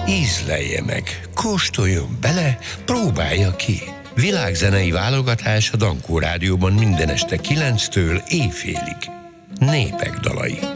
Ízlelje meg, kóstoljon bele, próbálja ki. Világzenei válogatás a Dankó Rádióban minden este 9-től éjfélig. Népek dalai.